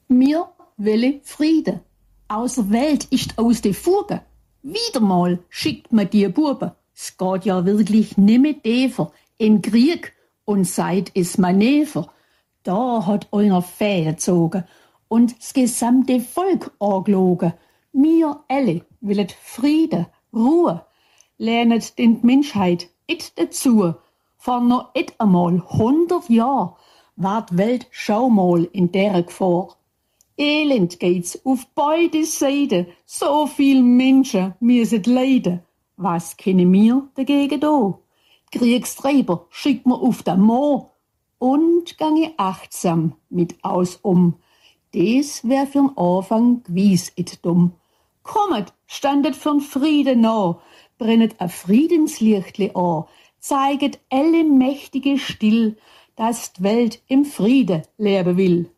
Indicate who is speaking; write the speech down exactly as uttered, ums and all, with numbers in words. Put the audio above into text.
Speaker 1: Mir wille Friede. Außer Welt ist aus de Fuge. Wieder mal schickt man die Buben. Es geht ja wirklich nimmer tiefer in Krieg und seid is Manöver. Da hat einer Fäden gezogen und das gesamte Volk angelogen. Mir alle willet Friede, Ruhe, lernet den Menschheit it dazu. Vor noch et einmal hundert Jahr war die Welt schau mal in der Gefahr. Elend geht's auf beide Seiten, so viel Menschen müssen leiden. Was können wir dagegen da? Die Kriegstreiber schickt man auf den Moor und gange achtsam mit aus um. Des wär für'n Anfang gewiss et dumm. Kommet, standet für'n Frieden nah, brennet a Friedenslichtli an, zeiget alle Mächtige still, dass die Welt im Friede leben will.